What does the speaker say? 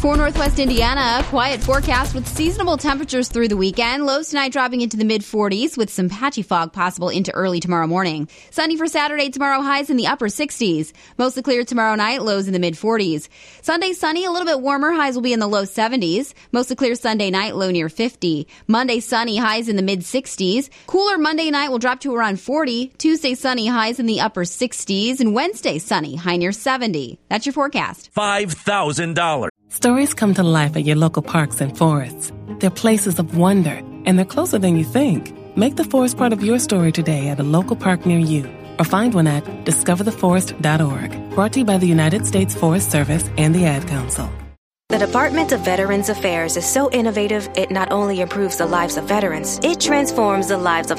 For Northwest Indiana, quiet forecast with seasonable temperatures through the weekend. Lows tonight dropping into the mid-40s with some patchy fog possible into early tomorrow morning. Sunny for Saturday, tomorrow highs in the upper 60s. Mostly clear tomorrow night, lows in the mid-40s. Sunday sunny, a little bit warmer, highs will be in the low 70s. Mostly clear Sunday night, low near 50. Monday sunny, highs in the mid-60s. Cooler Monday night will drop to around 40. Tuesday sunny, highs in the upper 60s. And Wednesday sunny, high near 70. That's your forecast. $5,000. Stories come to life at your local parks and forests. They're places of wonder, and they're closer than you think. Make the forest part of your story today at a local park near you, or find one at discovertheforest.org. Brought to you by the United States Forest Service and the Ad Council. The Department of Veterans Affairs is so innovative, it not only improves the lives of veterans, it transforms the lives of